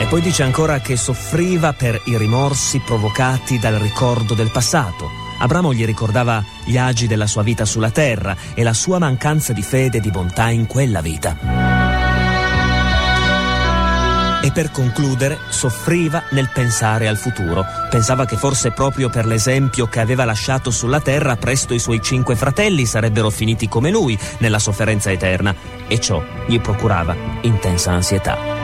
poi dice ancora che soffriva per i rimorsi provocati dal ricordo del passato. Abramo gli ricordava gli agi della sua vita sulla terra e la sua mancanza di fede e di bontà in quella vita. E per concludere, soffriva nel pensare al futuro. Pensava che forse proprio per l'esempio che aveva lasciato sulla terra, presto i suoi 5 fratelli sarebbero finiti come lui nella sofferenza eterna, e ciò gli procurava intensa ansietà.